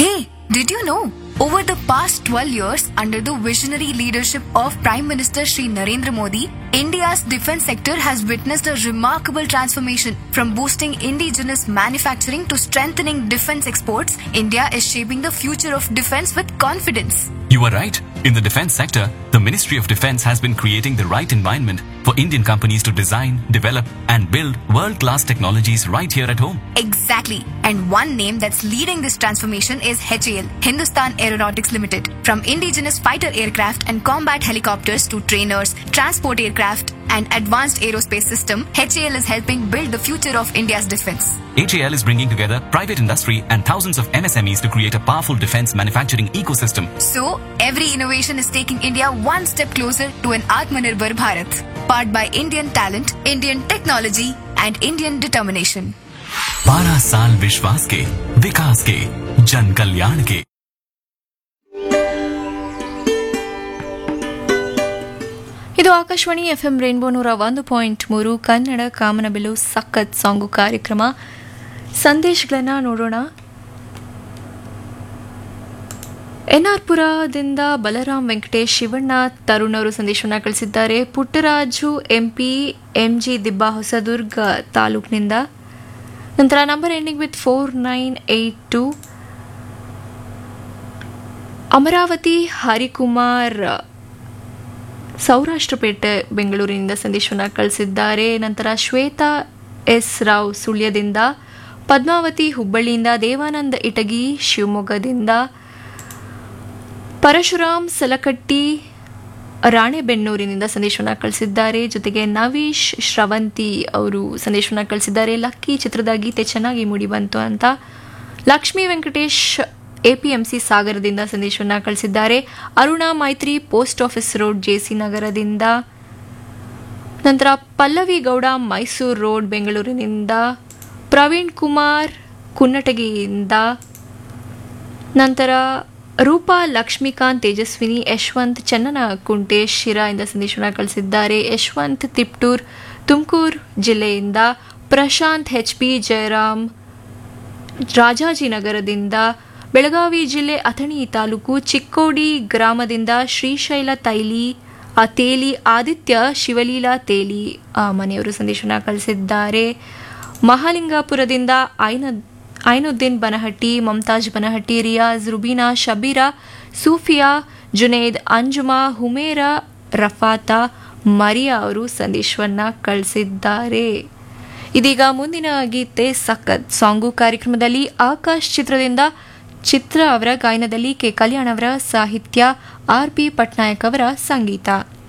Hey, did you know? Over the past 12 years, under the visionary leadership of Prime Minister Shri Narendra Modi, India's defense sector has witnessed a remarkable transformation. From boosting indigenous manufacturing to strengthening defense exports, India is shaping the future of defense with confidence. You are right. In the defense sector, the Ministry of Defense has been creating the right environment for Indian companies to design, develop, and build world-class technologies right here at home. Exactly. And one name that's leading this transformation is HAL, Hindustan Aeronautics Limited. From indigenous fighter aircraft and combat helicopters to trainers, transport aircraft, and advanced aerospace system, HAL is helping build the future of India's defense. HAL is bringing together private industry and thousands of MSMEs to create a powerful defense manufacturing ecosystem. So, every innovation is taking India one step closer to an Atmanirbhar Bharat, powered by Indian talent, Indian technology, and Indian determination. 12 साल विश्वास के, विकास के, जन कल्याण के. ಇದು Akashvani FM rainbow 101.3 Kannada ಕಾಮನಬಿಲ್ಲು ಸಖತ್ song ಕಾರ್ಯಕ್ರಮ. ಸಂದೇಶಗಳನ್ನು ನೋಡೋಣ. ಎನ್ಆರ್ ಪುರದಿಂದ ಬಲರಾಮ್ ವೆಂಕಟೇಶ್ ಶಿವಣ್ಣ ತರುಣ್ ಅವರು ಸಂದೇಶವನ್ನು ಕಳಿಸಿದ್ದಾರೆ. ಪುಟ್ಟರಾಜು ಎಂಪಿ ಎಂಜಿ ದಿಬ್ಬ ಹೊಸದುರ್ಗ ತಾಲೂಕಿನಿಂದ. ನಂತರ number ending with 4982 Amaravati Harikumar Sowrashtrapet ಬೆಂಗಳೂರಿನಿಂದ ಸಂದೇಶವನ್ನು ಕಳಿಸಿದ್ದಾರೆ. ನಂತರ ಶ್ವೇತಾ ಎಸ್ ರಾವ್ ಸುಳ್ಯದಿಂದ, ಪದ್ಮಾವತಿ ಹುಬ್ಬಳ್ಳಿಯಿಂದ, ದೇವಾನಂದ ಇಟಗಿ ಶಿವಮೊಗ್ಗದಿಂದ, ಪರಶುರಾಮ್ ಸಲಕಟ್ಟಿ ರಾಣೆಬೆನ್ನೂರಿನಿಂದ ಸಂದೇಶವನ್ನು ಕಳಿಸಿದ್ದಾರೆ. ಜೊತೆಗೆ ನವೀಶ್ ಶ್ರವಂತಿ ಅವರು ಸಂದೇಶವನ್ನು ಕಳಿಸಿದ್ದಾರೆ. ಲಕ್ಕಿ ಚಿತ್ರದ ಗೀತೆ ಚೆನ್ನಾಗಿ ಮೂಡಿ ಬಂತು ಅಂತ. ಲಕ್ಷ್ಮೀ ವೆಂಕಟೇಶ್ ಎಪಿಎಂಸಿ ಸಾಗರದಿಂದ ಸಂದೇಶವನ್ನು ಕಳಿಸಿದ್ದಾರೆ. ಅರುಣಾ ಮೈತ್ರಿ ಪೋಸ್ಟ್ ಆಫೀಸ್ ರೋಡ್ ಜೆಸಿ ನಗರದಿಂದ. ನಂತರ ಪಲ್ಲವಿ ಗೌಡ ಮೈಸೂರು ರೋಡ್ ಬೆಂಗಳೂರಿನಿಂದ. ಪ್ರವೀಣ್ ಕುಮಾರ್ ಕುನ್ನಟಗಿಯಿಂದ. ನಂತರ ರೂಪಾ ಲಕ್ಷ್ಮೀಕಾಂತ್ ತೇಜಸ್ವಿನಿ ಯಶವಂತ್ ಚನ್ನನಕುಂಟೆ ಶಿರಾ ಇಂದ ಸಂದೇಶವನ್ನು ಕಳಿಸಿದ್ದಾರೆ. ಯಶವಂತ್ ತಿಪ್ಟೂರ್ ತುಮಕೂರು ಜಿಲ್ಲೆಯಿಂದ. ಪ್ರಶಾಂತ್ ಎಚ್ಪಿ ಜಯರಾಮ್ ರಾಜಾಜಿನಗರದಿಂದ. ಬೆಳಗಾವಿ ಜಿಲ್ಲೆ ಅಥಣಿ ತಾಲೂಕು ಚಿಕ್ಕೋಡಿ ಗ್ರಾಮದಿಂದ ಶ್ರೀಶೈಲ ತೇಲಿ ಆದಿತ್ಯ ಶಿವಲೀಲಾ ತೇಲಿ ಮನೆಯವರು ಸಂದೇಶವನ್ನು ಕಳಿಸಿದ್ದಾರೆ. ಮಹಾಲಿಂಗಾಪುರದಿಂದ ಐನುದ್ದೀನ್ ಬನಹಟ್ಟಿ, ಮಮತಾಜ್ ಬನಹಟ್ಟಿ, ರಿಯಾಜ್, ರುಬೀನಾ, ಶಬೀರಾ, ಸೂಫಿಯಾ, ಜುನೇದ್, ಅಂಜುಮಾ, ಹುಮೇರಾ, ರಫಾತಾ, ಮರಿಯಾ ಅವರು ಸಂದೇಶವನ್ನು ಕಳಿಸಿದ್ದಾರೆ. ಇದೀಗ ಮುಂದಿನ ಗೀತೆ ಸಖತ್ ಸಾಂಗು ಕಾರ್ಯಕ್ರಮದಲ್ಲಿ ಆಕಾಶ್ ಚಿತ್ರದಿಂದ ಚಿತ್ರ ಅವರ ಗಾಯನದಲ್ಲಿ ಕೆ ಕಲ್ಯಾಣ್ ಅವರ ಸಾಹಿತ್ಯ, ಆರ್ ಪಿ ಪಟ್ನಾಯಕ್ ಅವರ ಸಂಗೀತ.